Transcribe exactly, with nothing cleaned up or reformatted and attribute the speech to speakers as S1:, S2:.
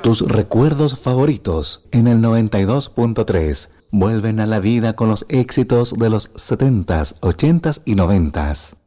S1: Tus recuerdos favoritos en el noventa y dos punto tres vuelven a la vida con los éxitos de los setentas, ochentas y noventas.